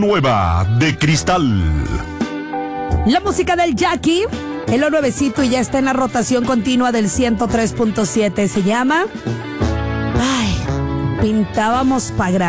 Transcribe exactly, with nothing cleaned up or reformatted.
Nueva de Cristal. La música del Jackie, en lo nuevecito y ya está en la rotación continua del ciento tres punto siete. Se llama... Ay, pintábamos pa' grande.